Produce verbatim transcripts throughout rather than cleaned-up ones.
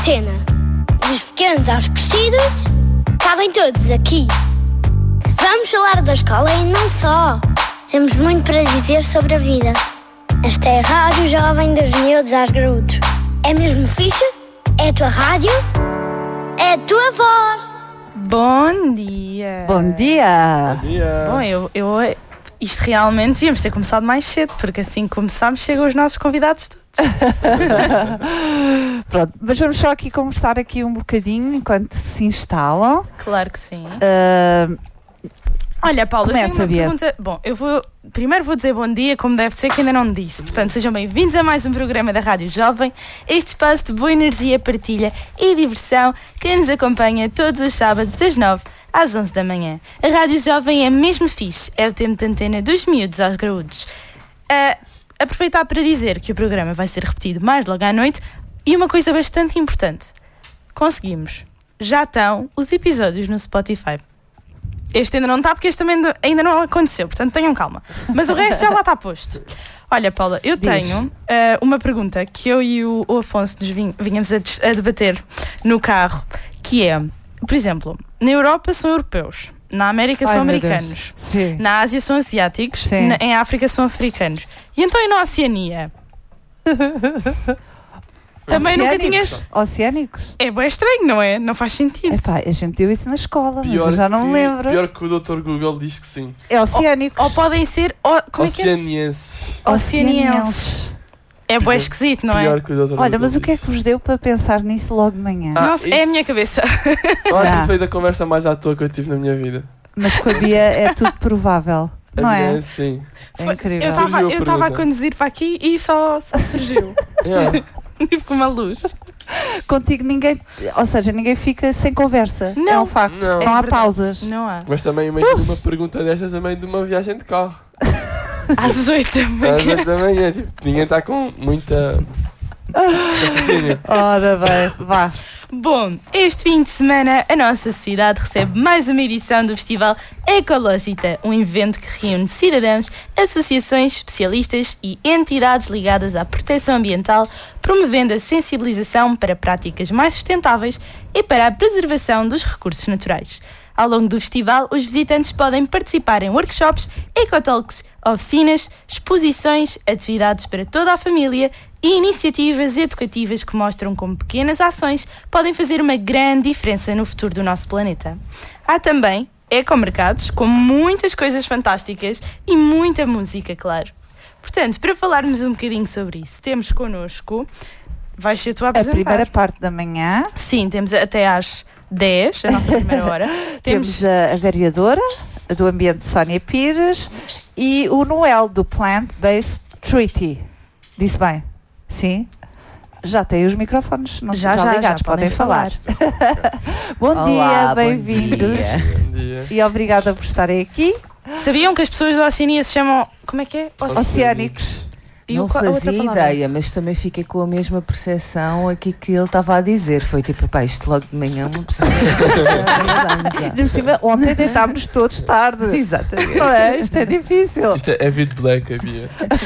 Cena. Dos pequenos aos crescidos, cabem todos aqui. Vamos falar da escola e não só. Temos muito para dizer sobre a vida. Esta é a Rádio Jovem dos Miúdos aos Graúdos. É mesmo fixe? É a tua rádio? É a tua voz. Bom dia. Bom dia. Bom dia. Bom, eu, eu isto realmente devíamos ter começado mais cedo, porque assim que começámos chegam os nossos convidados todos. Pronto, mas vamos só aqui conversar aqui um bocadinho enquanto se instalam. Claro que sim. Uh, Olha, Paula, eu tenho começa, uma Bia. pergunta. Bom, eu vou primeiro vou dizer bom dia, como deve ser, que ainda não disse. Portanto, sejam bem-vindos a mais um programa da Rádio Jovem, este espaço de boa energia, partilha e diversão que nos acompanha todos os sábados das nove às onze da manhã. A Rádio Jovem é mesmo fixe, é o tempo de antena dos miúdos aos graúdos. Uh, aproveitar para dizer que o programa vai ser repetido mais logo à noite e uma coisa bastante importante. Conseguimos. Já estão os episódios no Spotify. Este ainda não está, porque este também ainda não aconteceu, portanto tenham calma. Mas o resto já lá está posto. Olha, Paula, eu Diz. tenho uh, uma pergunta que eu e o, o Afonso nos vim, vinhamos a, des- a debater no carro, que é, por exemplo, na Europa são europeus, na América Ai, são meu americanos, Deus. Sim. na Ásia são asiáticos, Sim. na, em África são africanos. E então e na Oceania? Também nunca Oceânicos? tinhas... Oceânicos? É bem estranho, não é? Não faz sentido. Epá, a gente deu isso na escola, Pior mas eu já não que, me lembro. Pior que o doutor Google diz que sim. É oceânicos. Ou podem ser... o- como é que é? Oceanienses. Oceanienses. É bem esquisito, não é? Pior que o doutor Olha, Google mas o que é que vos deu para pensar nisso logo de manhã? Ah, Nossa, é a isso- minha cabeça. Eu acho que Ah. isso foi da conversa mais à toa que eu tive na minha vida. Mas com a Bia é tudo provável, não é? É, sim. É Foi- incrível. Eu estava Surgiu a eu estava a pergunta. conduzir para aqui e só, só surgiu. Yeah. Tipo com uma luz. Contigo ninguém, ou seja, ninguém fica sem conversa. Não. É um facto. Não. Não, É há verdade. pausas. Não há. Mas também imagina uma pergunta destas a meio de uma viagem de carro. Às oito da Às manhã. oito da manhã, tipo, ninguém está com muita raciocínio. Ora bem, vá. Bom, este fim de semana a nossa cidade recebe mais uma edição do Festival Ecológita, um evento que reúne cidadãos, associações, especialistas e entidades ligadas à proteção ambiental, promovendo a sensibilização para práticas mais sustentáveis e para a preservação dos recursos naturais. Ao longo do festival, os visitantes podem participar em workshops, ecotalks, oficinas, exposições, atividades para toda a família e iniciativas educativas que mostram como pequenas ações podem fazer uma grande diferença no futuro do nosso planeta. Há também ecomercados com muitas coisas fantásticas e muita música, claro. Portanto, para falarmos um bocadinho sobre isso, temos connosco... Vais ser tu a A apresentar. primeira parte da manhã Sim, temos até às dez, a nossa primeira hora. temos a, a vereadora do Ambiente, Sónia Pires, e o Noel do Plant-Based Treaty. Disse bem? Sim? Já tem os microfones, não Já, já, já, ligados, já podem podem falar. bom Olá, dia, bom bem-vindos. dia. Bom dia. E obrigada por estarem aqui. Sabiam que as pessoas da Oceania se chamam... Como é que é? Oce- Oceânicos. E Não o- a outra fazia palavra? ideia, mas também fiquei com a mesma percepção aqui que ele estava a dizer. Foi tipo, pá, isto logo de manhã uma pessoa. Ainda por cima, ontem deitámos todos tarde. Exatamente. Não é? Isto é difícil. Isto é Vid Black, a Bia.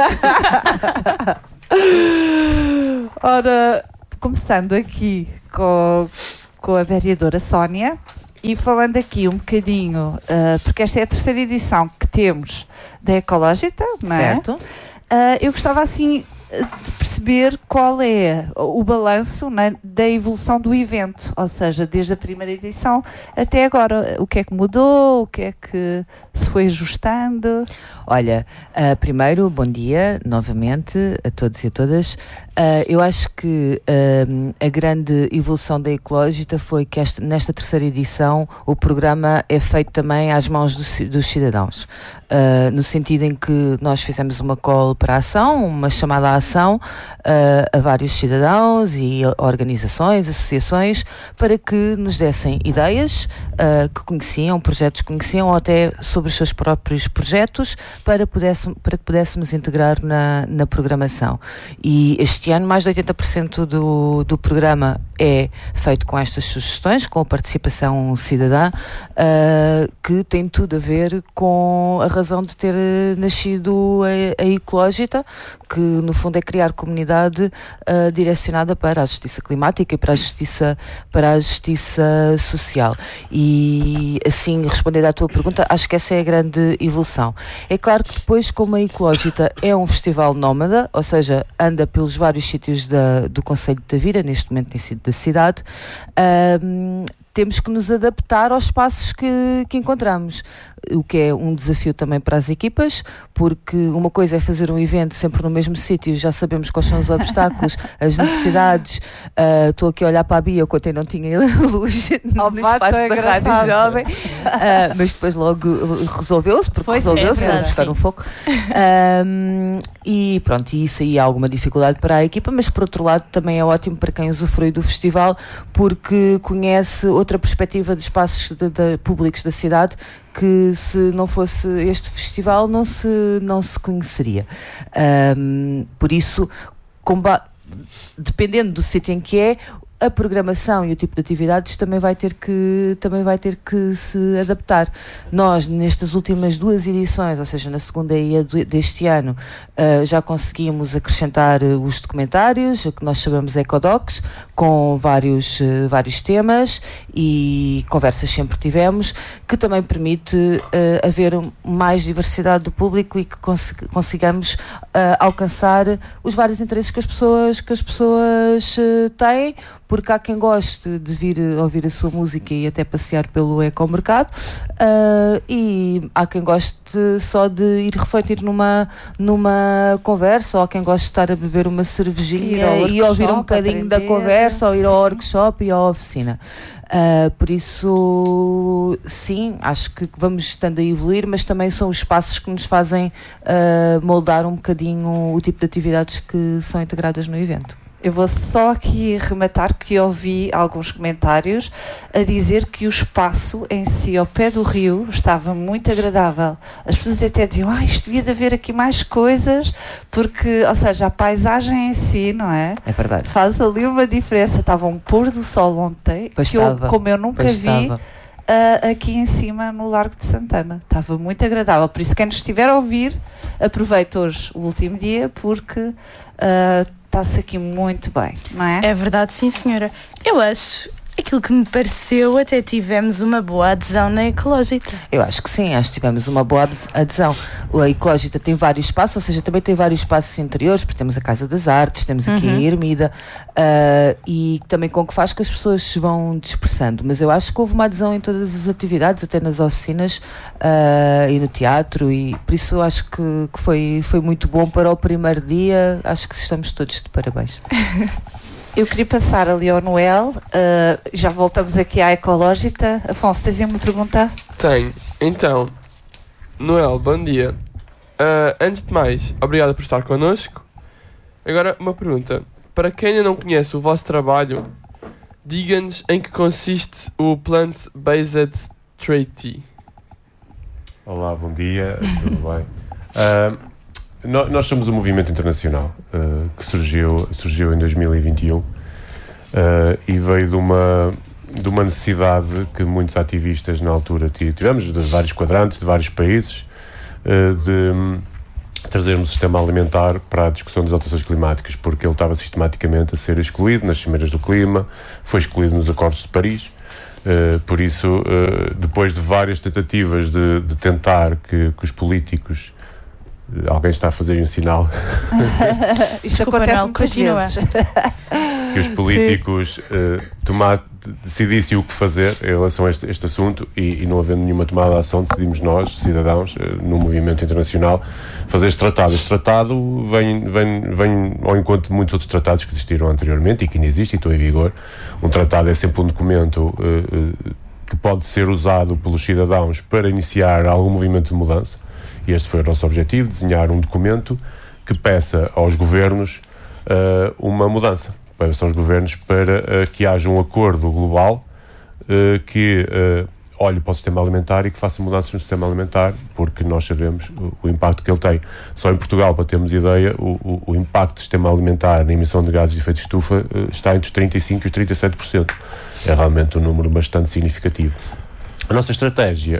Ora, começando aqui com, com a vereadora Sónia e falando aqui um bocadinho, ah, porque esta é a terceira edição que temos da Ecológita, não é? Certo? Ah, eu gostava assim de perceber qual é o balanço, né, da evolução do evento, ou seja, desde a primeira edição até agora, o que é que mudou, o que é que se foi ajustando. Olha, ah, primeiro, bom dia novamente a todos e a todas. Ah, eu acho que ah, a grande evolução da Ecológita foi que esta, nesta terceira edição o programa é feito também às mãos do ci- dos cidadãos, Ah, no sentido em que nós fizemos uma call para a ação, uma chamada à ação ah, a vários cidadãos e organizações, associações, para que nos dessem ideias ah, que conheciam, projetos que conheciam ou até sobre os seus próprios projetos, para, pudéssemos, para que pudéssemos integrar na, na programação. E este ano mais de oitenta por cento do, do programa é feito com estas sugestões, com a participação cidadã, uh, que tem tudo a ver com a razão de ter nascido a, a Ecológita, que no fundo fundo é criar comunidade uh, direcionada para a justiça climática e para a justiça, para a justiça social. E assim, respondendo à tua pergunta, acho que essa é a grande evolução. É claro que depois, como a Ecológita é um festival nómada, ou seja, anda pelos vários sítios da, do Concelho de Tavira, neste momento tem sido da cidade, um, temos que nos adaptar aos espaços que, que encontramos, o que é um desafio também para as equipas, porque uma coisa é fazer um evento sempre no mesmo sítio, já sabemos quais são os obstáculos, as necessidades. Estou uh, aqui a olhar para a Bia, quando eu não tinha luz no, no espaço da Rádio Jovem, uh, mas depois logo resolveu-se, porque Foi resolveu-se, é vamos buscar um fogo. Um, e pronto, e isso aí há alguma dificuldade para a equipa, mas por outro lado também é ótimo para quem usufrui do festival, porque conhece outra perspectiva dos espaços de, de, públicos da cidade, que se não fosse este festival não se, não se conheceria. Um, por isso, comba- dependendo do sítio em que é, a programação e o tipo de atividades também vai ter que, também vai ter que se adaptar. Nós, nestas últimas duas edições, ou seja, na segunda e a deste ano, uh, já conseguimos acrescentar uh, os documentários, o que nós chamamos Ecodocs, com vários, uh, vários temas e conversas sempre tivemos, que também permite uh, haver mais diversidade do público e que cons- consigamos uh, alcançar os vários interesses que as pessoas, que as pessoas uh, têm, porque há quem goste de vir ouvir a sua música e até passear pelo ecomercado, uh, e há quem goste só de ir refletir numa, numa conversa, ou há quem goste de estar a beber uma cervejinha e ouvir um bocadinho aprender, da conversa, ou ir ao workshop e à oficina. Uh, por isso, sim, acho que vamos estando a evoluir, mas também são os espaços que nos fazem uh, moldar um bocadinho o tipo de atividades que são integradas no evento. Eu vou só aqui rematar que ouvi alguns comentários a dizer que o espaço em si, ao pé do rio, estava muito agradável. As pessoas até diziam, ah, isto devia de haver aqui mais coisas, porque, ou seja, a paisagem em si, não é? É verdade. Faz ali uma diferença. Estava um pôr do sol ontem, pois que estava, eu, como eu nunca vi, uh, aqui em cima no Largo de Santana. Estava muito agradável. Por isso, quem nos estiver a ouvir, aproveite hoje o último dia, porque... Uh, está-se aqui muito bem, não é? É verdade, sim, senhora. Eu acho, aquilo que me pareceu, até tivemos uma boa adesão na Ecológita. Eu acho que sim, acho que tivemos uma boa adesão. A Ecológita tem vários espaços, ou seja, também tem vários espaços interiores, porque temos a Casa das Artes, temos aqui uhum. a Ermida, uh, e também com que faz que as pessoas se vão dispersando. Mas eu acho que houve uma adesão em todas as atividades, até nas oficinas uh, e no teatro, e por isso eu acho que, que foi, foi muito bom para o primeiro dia. Acho que estamos todos de parabéns. Eu queria passar ali ao Noel, uh, já voltamos aqui à Ecológita. Afonso, tens aí uma pergunta? Tenho. Então, Noel, bom dia. Uh, antes de mais, obrigado por estar connosco. Agora, uma pergunta. Para quem ainda não conhece o vosso trabalho, diga-nos em que consiste o Plant-Based Treaty. Olá, bom dia, tudo bem? Uh, no, nós somos um movimento internacional uh, que surgiu, surgiu em dois mil e vinte e um uh, e veio de uma, de uma necessidade que muitos ativistas na altura tivemos, de vários quadrantes, de vários países, uh, de trazermos o sistema alimentar para a discussão das alterações climáticas, porque ele estava sistematicamente a ser excluído nas Cimeiras do Clima, foi excluído nos Acordos de Paris. Uh, por isso, uh, depois de várias tentativas de, de tentar que, que os políticos... Uh, alguém está a fazer um sinal. Isto Desculpa, acontece não, muitas continua. vezes. Que os políticos uh, tomar, decidissem o que fazer em relação a este, este assunto e, e não havendo nenhuma tomada de ação, decidimos nós, cidadãos, uh, no movimento internacional, fazer este tratado. Este tratado vem, vem, vem ao encontro de muitos outros tratados que existiram anteriormente e que ainda existem e estão em vigor. Um tratado é sempre um documento uh, uh, que pode ser usado pelos cidadãos para iniciar algum movimento de mudança, e este foi o nosso objetivo, desenhar um documento que peça aos governos uh, uma mudança, peça aos governos para uh, que haja um acordo global uh, que uh, olhe para o sistema alimentar e que faça mudanças no sistema alimentar, porque nós sabemos o, o impacto que ele tem. Só em Portugal, para termos ideia, o, o, o impacto do sistema alimentar na emissão de gases de efeito de estufa uh, está entre os trinta e cinco por cento e os trinta e sete por cento. É realmente um número bastante significativo. A nossa estratégia uh,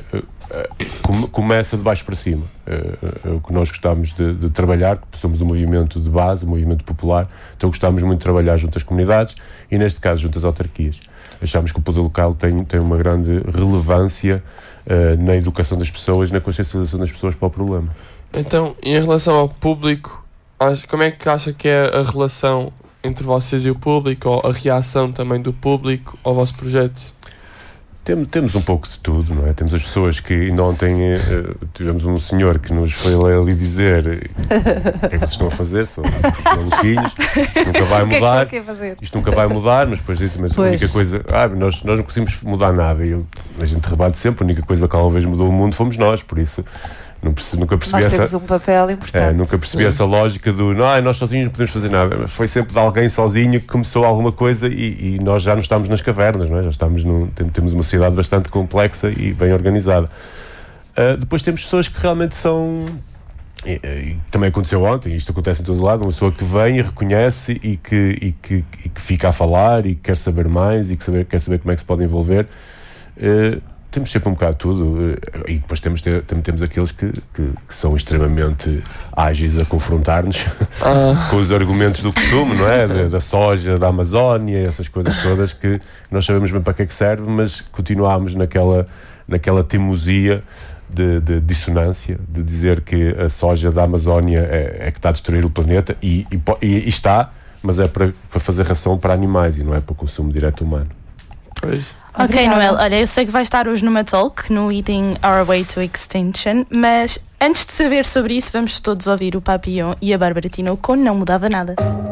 come, começa de baixo para cima. É o que nós gostamos de, de trabalhar, somos um movimento de base, um movimento popular, então gostamos muito de trabalhar junto às comunidades e, neste caso, junto às autarquias. Achamos que o poder local tem, tem uma grande relevância uh, na educação das pessoas, na consciencialização das pessoas para o problema. Então, em relação ao público, como é que acha que é a relação entre vocês e o público, ou a reação também do público ao vosso projeto? Tem, temos um pouco de tudo, não é? Temos as pessoas que ainda ontem uh, tivemos um senhor que nos foi ali dizer o que é que vocês estão a fazer, são maluquinhos, isto nunca vai mudar, que é que isto nunca vai mudar, mas depois disse, mas pois. a única coisa, ah, nós, nós não conseguimos mudar nada, e eu, a gente rebate sempre, a única coisa que alguma vez mudou o mundo fomos nós, por isso não percebi, nunca percebi nós essa... temos um papel importante. É, nunca percebi essa lógica do não, nós sozinhos não podemos fazer nada. Foi sempre de alguém sozinho que começou alguma coisa e, e nós já não estamos nas cavernas, não é? Já estamos num, temos uma sociedade bastante complexa e bem organizada. Uh, depois temos pessoas que realmente são... E, e, também aconteceu ontem, isto acontece em todo lado, uma pessoa que vem e reconhece e que, e que, e que fica a falar e quer saber mais e que saber, quer saber como é que se pode envolver. Uh, Temos sempre um bocado de tudo, e depois temos, ter, temos aqueles que, que, que são extremamente ágeis a confrontar-nos ah. com os argumentos do costume, não é? Da, da soja, da Amazónia, essas coisas todas que nós sabemos bem para que é que serve, mas continuamos naquela, naquela teimosia de, de dissonância, de dizer que a soja da Amazónia é, é que está a destruir o planeta, e, e, e está, mas é para, para fazer ração para animais e não é para o consumo direto humano. Pois. Ok, Obrigada. Noel, olha, eu sei que vai estar hoje numa talk, no Eating Our Way to Extinction, mas antes de saber sobre isso, vamos todos ouvir o Papillon e a Bárbara Tinoco com Não Mudava Nada.